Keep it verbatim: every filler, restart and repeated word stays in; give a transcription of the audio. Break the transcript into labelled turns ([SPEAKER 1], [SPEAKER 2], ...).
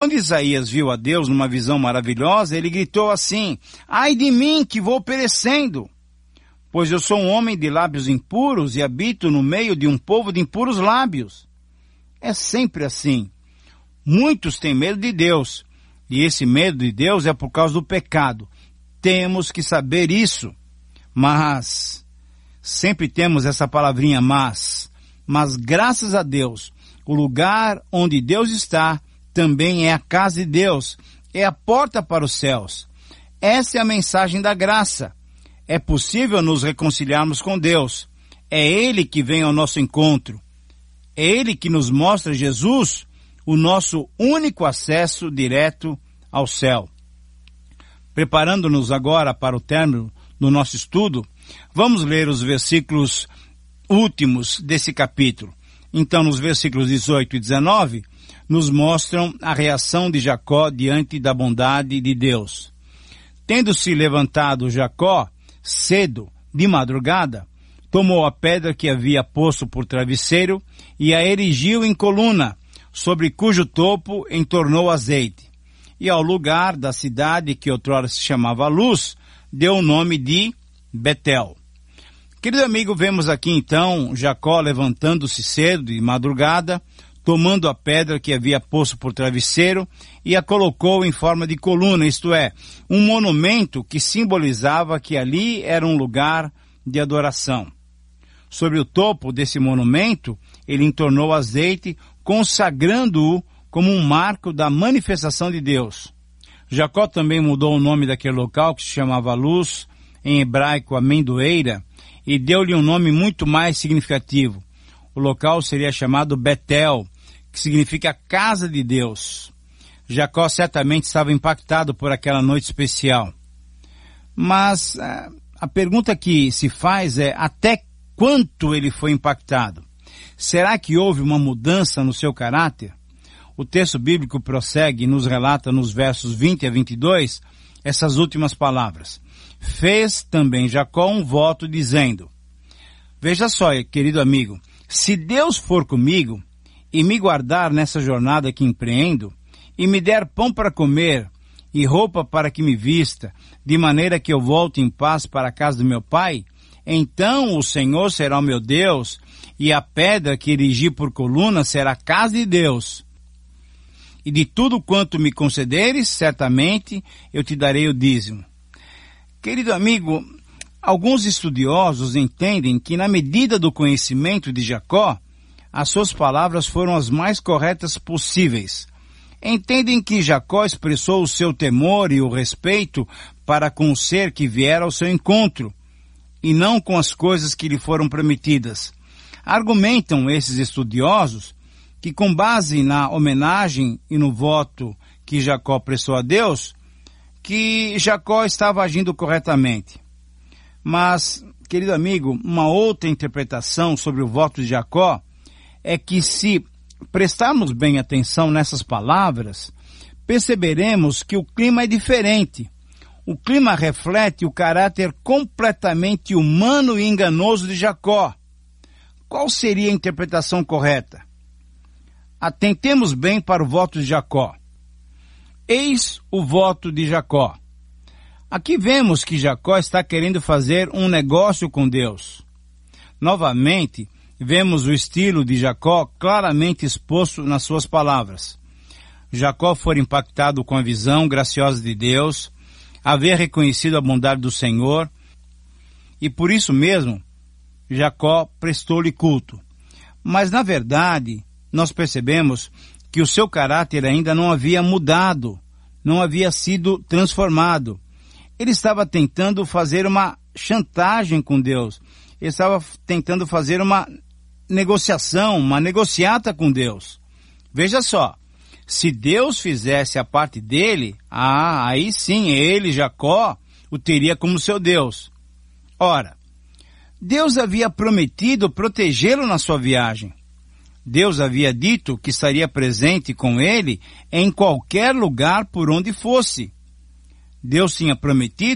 [SPEAKER 1] Quando Isaías viu a Deus numa visão maravilhosa, ele gritou assim: ai de mim que vou perecendo, pois eu sou um homem de lábios impuros e habito no meio de um povo de impuros lábios. É sempre assim. Muitos têm medo de Deus, e esse medo de Deus é por causa do pecado. Temos que saber isso. Mas, sempre temos essa palavrinha mas, mas graças a Deus, o lugar onde Deus está também é a casa de Deus, é a porta para os céus. Essa é a mensagem da graça. É possível nos reconciliarmos com Deus. É Ele que vem ao nosso encontro. É Ele que nos mostra Jesus, o nosso único acesso direto ao céu. Preparando-nos agora para o término do nosso estudo, vamos ler os versículos últimos desse capítulo. Então, nos versículos dezoito e dezenove, nos mostram a reação de Jacó diante da bondade de Deus. Tendo-se levantado Jacó, cedo, de madrugada, tomou a pedra que havia posto por travesseiro e a erigiu em coluna, sobre cujo topo entornou azeite. E ao lugar da cidade que outrora se chamava Luz, deu o nome de Betel. Querido amigo, vemos aqui então Jacó levantando-se cedo de madrugada, tomando a pedra que havia posto por travesseiro e a colocou em forma de coluna, isto é, um monumento que simbolizava que ali era um lugar de adoração. Sobre o topo desse monumento, ele entornou azeite, consagrando-o como um marco da manifestação de Deus. Jacó também mudou o nome daquele local, que se chamava Luz, em hebraico amendoeira, e deu-lhe um nome muito mais significativo. O local seria chamado Betel, que significa casa de Deus. Jacó certamente estava impactado por aquela noite especial. Mas a pergunta que se faz é: até quanto ele foi impactado? Será que houve uma mudança no seu caráter? O texto bíblico prossegue e nos relata nos versos vinte a vinte e dois essas últimas palavras. Fez também Jacó um voto dizendo: veja só, querido amigo, se Deus for comigo e me guardar nessa jornada que empreendo, e me der pão para comer e roupa para que me vista, de maneira que eu volte em paz para a casa do meu pai, então o Senhor será o meu Deus, e a pedra que erigi por coluna será a casa de Deus. E de tudo quanto me concederes, certamente eu te darei o dízimo. Querido amigo, alguns estudiosos entendem que na medida do conhecimento de Jacó, as suas palavras foram as mais corretas possíveis. Entendem que Jacó expressou o seu temor e o respeito para com o ser que viera ao seu encontro, e não com as coisas que lhe foram prometidas. Argumentam esses estudiosos que, com base na homenagem e no voto que Jacó prestou a Deus, que Jacó estava agindo corretamente. Mas, querido amigo, uma outra interpretação sobre o voto de Jacó é que, se prestarmos bem atenção nessas palavras, perceberemos que o clima é diferente. O clima reflete o caráter completamente humano e enganoso de Jacó. Qual seria a interpretação correta? Atentemos bem para o voto de Jacó. Eis o voto de Jacó. Aqui vemos que Jacó está querendo fazer um negócio com Deus. Novamente, vemos o estilo de Jacó claramente exposto nas suas palavras. Jacó foi impactado com a visão graciosa de Deus, haver reconhecido a bondade do Senhor, e por isso mesmo, Jacó prestou-lhe culto. Mas, na verdade, nós percebemos que o seu caráter ainda não havia mudado, não havia sido transformado. Ele estava tentando fazer uma chantagem com Deus. Ele estava tentando fazer uma negociação, uma negociata com Deus. Veja só, se Deus fizesse a parte dele, ah, aí sim, ele, Jacó, o teria como seu Deus. Ora, Deus havia prometido protegê-lo na sua viagem. Deus havia dito que estaria presente com ele em qualquer lugar por onde fosse. Deus tinha prometido